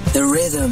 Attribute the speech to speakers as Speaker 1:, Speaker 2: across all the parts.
Speaker 1: The rhythm.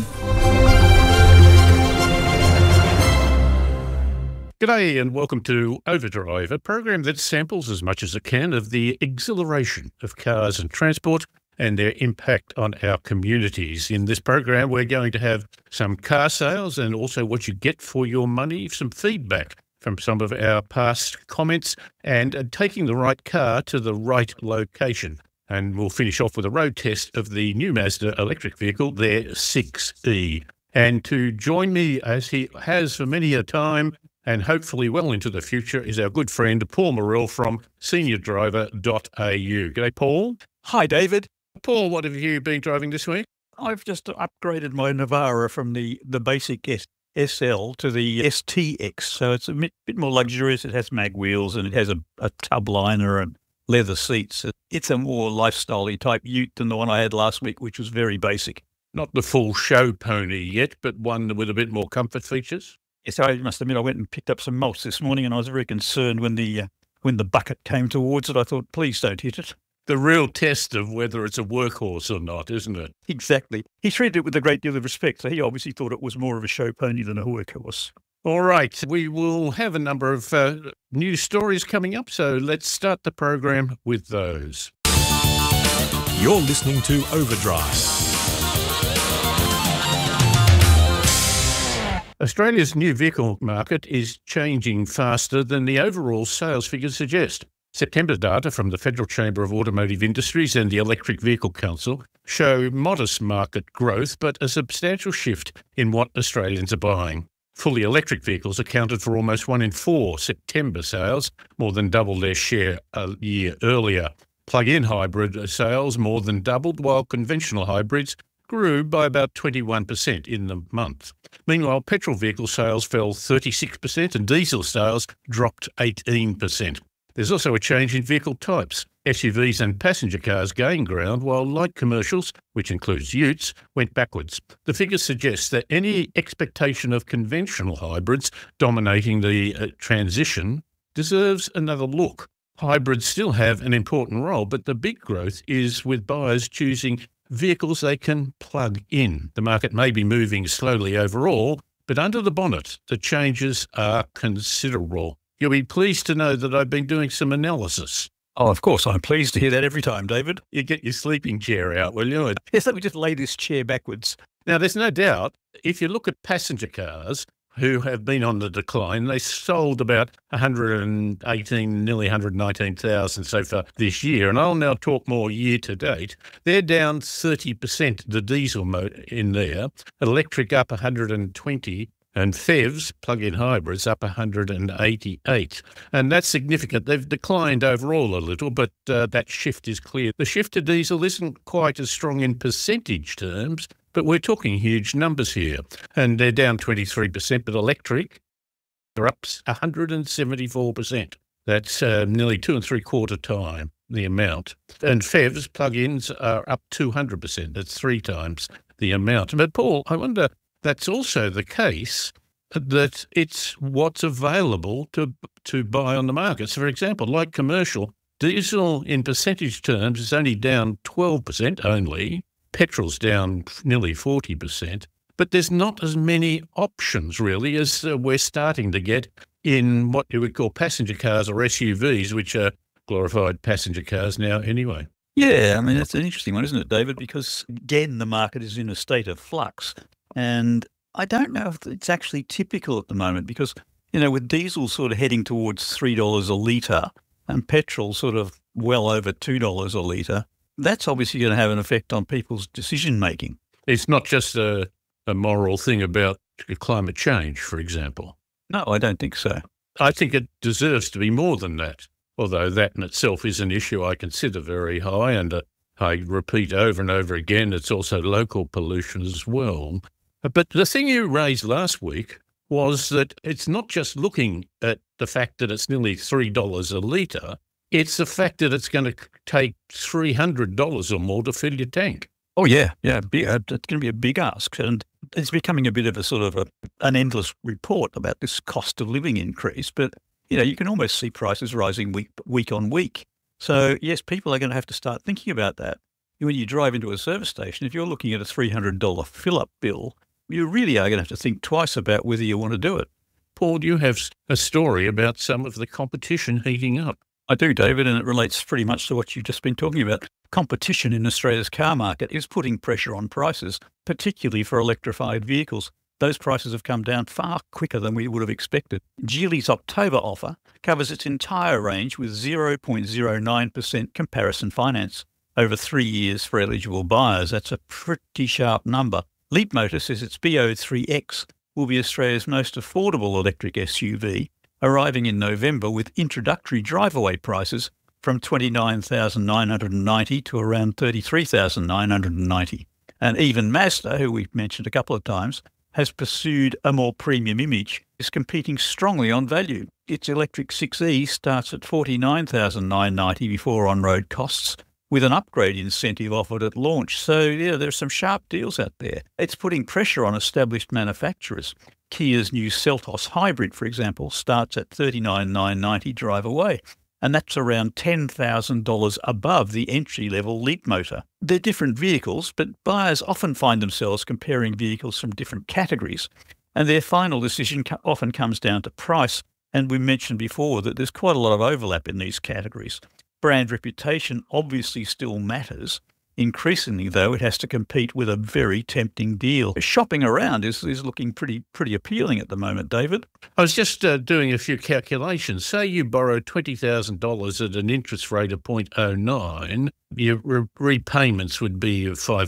Speaker 2: G'day and welcome to Overdrive, a program that samples as much as it can of the exhilaration of cars and transport and their impact on our communities. In this program, we're going to have some car sales and also what you get for your money, some feedback from some of our past comments, and taking the right car to the right location. And we'll finish off with a road test of the new Mazda electric vehicle, their 6E. And to join me, as he has for many a time, and hopefully well into the future, is our good friend Paul Morrell from seniordriver.au. G'day, Paul.
Speaker 3: Hi, David.
Speaker 2: Paul, what have you been driving this week?
Speaker 3: I've just upgraded my Navara from the basic SL to the STX, so it's a bit more luxurious. It has mag wheels and it has a tub liner and leather seats. It's a more lifestyle-y type ute than the one I had last week, which was very basic.
Speaker 2: Not the full show pony yet, but one with a bit more comfort features?
Speaker 3: Yes, I must admit I went and picked up some mulch this morning and I was very concerned when the bucket came towards it. I thought, please don't hit it.
Speaker 2: The real test of whether it's a workhorse or not, isn't it?
Speaker 3: Exactly. He treated it with a great deal of respect, so he obviously thought it was more of a show pony than a workhorse.
Speaker 2: All right, we will have a number of news stories coming up, so let's start the program with those.
Speaker 4: You're listening to Overdrive.
Speaker 2: Australia's new vehicle market is changing faster than the overall sales figures suggest. September data from the Federal Chamber of Automotive Industries and the Electric Vehicle Council show modest market growth, but a substantial shift in what Australians are buying. Fully electric vehicles accounted for almost 1 in 4 September sales, more than double their share a year earlier. Plug-in hybrid sales more than doubled, while conventional hybrids grew by about 21% in the month. Meanwhile, petrol vehicle sales fell 36% and diesel sales dropped 18%. There's also a change in vehicle types. SUVs and passenger cars gained ground, while light commercials, which includes utes, went backwards. The figures suggest that any expectation of conventional hybrids dominating the transition deserves another look. Hybrids still have an important role, but the big growth is with buyers choosing vehicles they can plug in. The market may be moving slowly overall, but under the bonnet, the changes are considerable. You'll be pleased to know that I've been doing some analysis.
Speaker 3: Oh, of course. I'm pleased to hear that every time, David.
Speaker 2: You get your sleeping chair out, will you?
Speaker 3: Yes, let me just lay this chair backwards.
Speaker 2: Now, there's no doubt, if you look at passenger cars who have been on the decline, they sold about 118, nearly 119,000 so far this year. And I'll now talk more year to date. They're down 30%, the diesel mode in there, electric up 120, and PHEVs, plug-in hybrids, up 188. And that's significant. They've declined overall a little, but that shift is clear. The shift to diesel isn't quite as strong in percentage terms, but we're talking huge numbers here. And they're down 23%, but electric, they're up 174%. That's nearly 2.75 times the amount. And PHEVs, plug-ins, are up 200%. That's 3 times the amount. But Paul, I wonder, that's also the case that it's what's available to buy on the market. So, for example, like commercial, diesel in percentage terms is only down 12% only. Petrol's down nearly 40%. But there's not as many options, really, as we're starting to get in what you would call passenger cars or SUVs, which are glorified passenger cars now anyway.
Speaker 3: Yeah, I mean, that's an interesting one, isn't it, David? Because, again, the market is in a state of flux. And I don't know if it's actually typical at the moment because, you know, with diesel sort of heading towards $3 a litre and petrol sort of well over $2 a litre, that's obviously going to have an effect on people's decision-making.
Speaker 2: It's not just a moral thing about climate change, for example.
Speaker 3: No, I don't think so.
Speaker 2: I think it deserves to be more than that, although that in itself is an issue I consider very high, and I repeat over and over again, it's also local pollution as well. But the thing you raised last week was that it's not just looking at the fact that it's nearly $3 a litre, it's the fact that it's going to take $300 or more to fill your tank.
Speaker 3: Oh, yeah. It's going to be a big ask. And it's becoming a bit of a sort of an endless report about this cost of living increase. But, you know, you can almost see prices rising week on week. So, yes, people are going to have to start thinking about that. when you drive into a service station, if you're looking at a $300 fill-up bill, you really are going to have to think twice about whether you want to do it.
Speaker 2: Paul, you have a story about some of the competition heating up.
Speaker 3: I do, David, and it relates pretty much to what you've just been talking about. Competition in Australia's car market is putting pressure on prices, particularly for electrified vehicles. Those prices have come down far quicker than we would have expected. Geely's October offer covers its entire range with 0.09% comparison finance over 3 years for eligible buyers. That's a pretty sharp number. Leapmotor says its BO3X will be Australia's most affordable electric SUV, arriving in November with introductory drive-away prices from $29,990 to around $33,990. And even Mazda, who we've mentioned a couple of times, has pursued a more premium image, is competing strongly on value. Its electric 6E starts at $49,990 before on-road costs, with an upgrade incentive offered at launch. So, yeah, there's some sharp deals out there. It's putting pressure on established manufacturers. Kia's new Seltos Hybrid, for example, starts at $39,990 drive away, and that's around $10,000 above the entry-level Leapmotor. They're different vehicles, but buyers often find themselves comparing vehicles from different categories, and their final decision often comes down to price. And we mentioned before that there's quite a lot of overlap in these categories. Brand reputation obviously still matters. Increasingly, though, it has to compete with a very tempting deal. Shopping around is looking pretty appealing at the moment, David.
Speaker 2: I was just doing a few calculations. Say you borrow $20,000 at an interest rate of 0.09, your repayments would be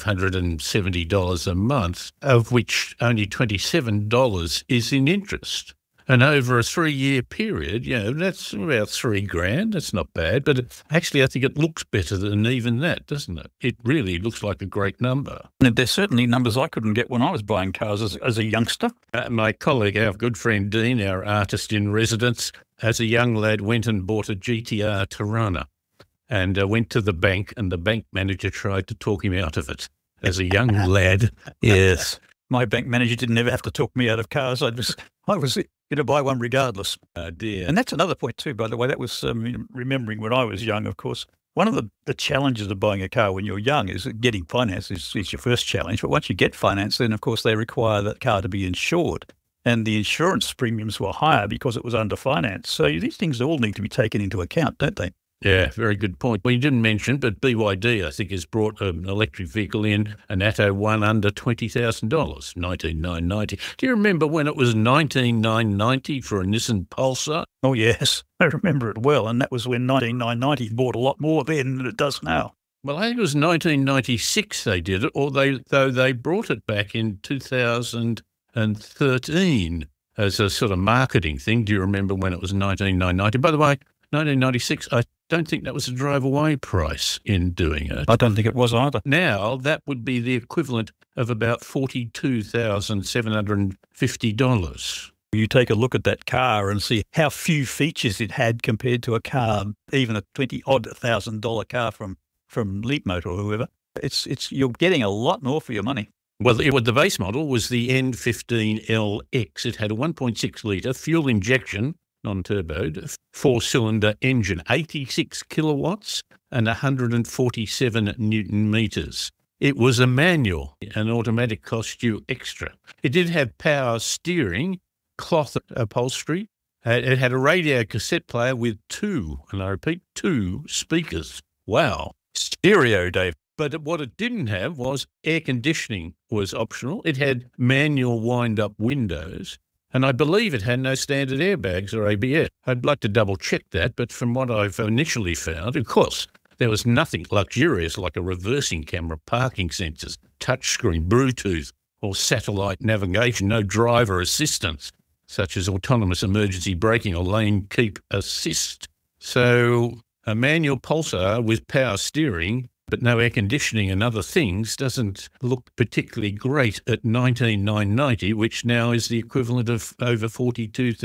Speaker 2: $570 a month, of which only $27 is in interest. And over a 3-year period, that's about $3,000. That's not bad. But actually, I think it looks better than even that, doesn't it? It really looks like a great number.
Speaker 3: And there's certainly numbers I couldn't get when I was buying cars as a youngster.
Speaker 2: My colleague, our good friend Dean, our artist in residence, as a young lad went and bought a GTR Tirana and went to the bank, and the bank manager tried to talk him out of it. As a young lad.
Speaker 3: Yes. My bank manager didn't ever have to talk me out of cars. I was going to buy one regardless.
Speaker 2: Oh, dear.
Speaker 3: And that's another point too, by the way. That was remembering when I was young, of course. One of the challenges of buying a car when you're young is that getting finance is your first challenge. But once you get finance, then, of course, they require that car to be insured. And the insurance premiums were higher because it was under finance. So these things all need to be taken into account, don't they?
Speaker 2: Yeah, very good point. Well, you didn't mention, but BYD, I think, has brought an electric vehicle in, an Atto 1 under $20,000, $19,990. Do you remember when it was $19,990 for a Nissan Pulsar?
Speaker 3: Oh, yes. I remember it well, and that was when $19,990 bought a lot more then than it does now.
Speaker 2: Well, I think it was 1996 they did it, though they brought it back in 2013 as a sort of marketing thing. Do you remember when it was $19,990? By the way, 1996, I don't think that was a drive-away price in doing it.
Speaker 3: I don't think it was either.
Speaker 2: Now, that would be the equivalent of about $42,750.
Speaker 3: You take a look at that car and see how few features it had compared to a car, even a $20,000 car from Leapmotor or whoever. You're getting a lot more for your money.
Speaker 2: Well, the base model was the N15LX. It had a 1.6-litre fuel injection, non-turboed, 4-cylinder engine, 86 kilowatts and 147 Newton meters. It was a manual, and automatic cost you extra. It did have power steering, cloth upholstery. It had a radio cassette player with 2, and I repeat, 2 speakers. Wow.
Speaker 3: Stereo, Dave.
Speaker 2: But what it didn't have was air conditioning was optional. It had manual wind-up windows. And I believe it had no standard airbags or ABS. I'd like to double-check that, but from what I've initially found, of course, there was nothing luxurious like a reversing camera, parking sensors, touchscreen, Bluetooth, or satellite navigation, no driver assistance, such as autonomous emergency braking or lane keep assist. So a manual Pulsar with power steering but no air conditioning and other things doesn't look particularly great at $19,990, which now is the equivalent of over $42,000.